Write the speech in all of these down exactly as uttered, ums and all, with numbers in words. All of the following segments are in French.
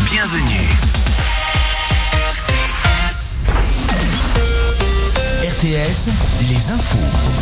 bienvenue. R T S, les infos.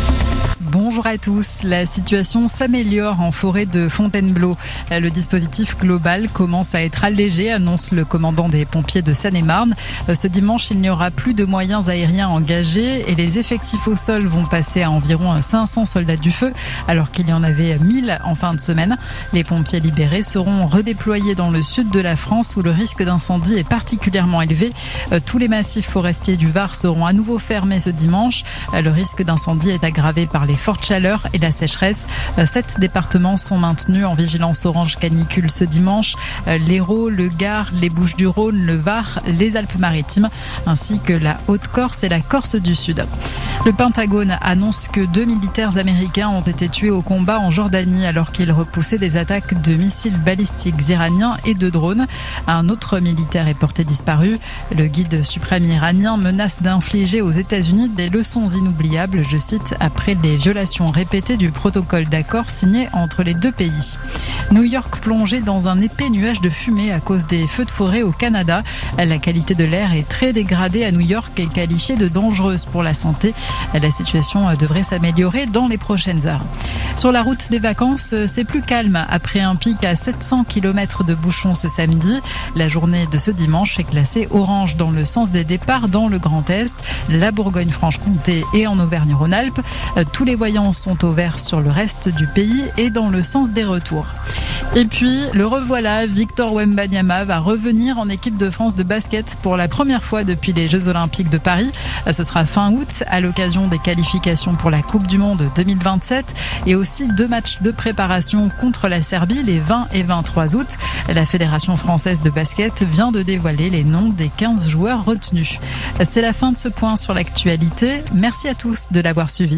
Bonjour à tous. La situation s'améliore en forêt de Fontainebleau. Le dispositif global commence à être allégé, annonce le commandant des pompiers de Seine-et-Marne. Ce dimanche, il n'y aura plus de moyens aériens engagés et les effectifs au sol vont passer à environ cinq cents soldats du feu, alors qu'il y en avait mille en fin de semaine. Les pompiers libérés seront redéployés dans le sud de la France où le risque d'incendie est particulièrement élevé. Tous les massifs forestiers du Var seront à nouveau fermés ce dimanche. Le risque d'incendie est aggravé par les forte chaleur et la sécheresse. Sept départements sont maintenus en vigilance orange canicule ce dimanche. L'Hérault, le Gard, les Bouches-du-Rhône, le Var, les Alpes-Maritimes, ainsi que la Haute-Corse et la Corse du Sud. Le Pentagone annonce que deux militaires américains ont été tués au combat en Jordanie alors qu'ils repoussaient des attaques de missiles balistiques iraniens et de drones. Un autre militaire est porté disparu. Le guide suprême iranien menace d'infliger aux États-Unis des leçons inoubliables, je cite, après les violations répétées du protocole d'accord signé entre les deux pays. New York plongé dans un épais nuage de fumée à cause des feux de forêt au Canada. La qualité de l'air est très dégradée à New York et qualifiée de dangereuse pour la santé. La situation devrait s'améliorer dans les prochaines heures. Sur la route des vacances, c'est plus calme après un pic à sept cents kilomètres de bouchons ce samedi. La journée de ce dimanche est classée orange dans le sens des départs dans le Grand Est, la Bourgogne-Franche-Comté et en Auvergne-Rhône-Alpes. Tous les voyants sont au vert sur le reste du pays et dans le sens des retours. Et puis, le revoilà, Victor Wembanyama va revenir en équipe de France de basket pour la première fois depuis les Jeux Olympiques de Paris. Ce sera fin août à l'occasion des qualifications pour la Coupe du Monde deux mille vingt-sept et aussi deux matchs de préparation contre la Serbie les vingt et vingt-trois août. La Fédération française de basket vient de dévoiler les noms des quinze joueurs retenus. C'est la fin de ce point sur l'actualité. Merci à tous de l'avoir suivi.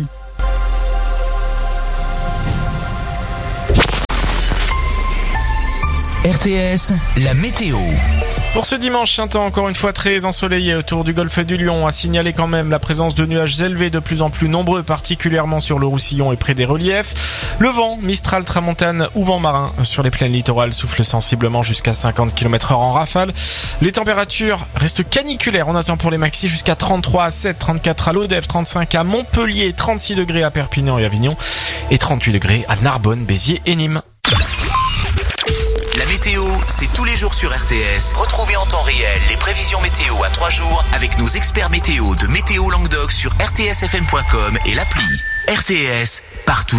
R T S, la météo. Pour ce dimanche, un temps encore une fois très ensoleillé autour du golfe du Lion, a signalé quand même la présence de nuages élevés de plus en plus nombreux, particulièrement sur le Roussillon et près des reliefs. Le vent, Mistral, Tramontane ou vent marin sur les plaines littorales souffle sensiblement jusqu'à cinquante kilomètres heure en rafale. Les températures restent caniculaires. On attend pour les maxis jusqu'à trente-trois à Sète, trente-quatre à Lodève, trente-cinq à Montpellier, trente-six degrés à Perpignan et Avignon et trente-huit degrés à Narbonne, Béziers et Nîmes. La météo, c'est tous les jours sur R T S. Retrouvez en temps réel les prévisions météo à trois jours avec nos experts météo de Météo Languedoc sur r t s f m point com et l'appli. R T S, partout.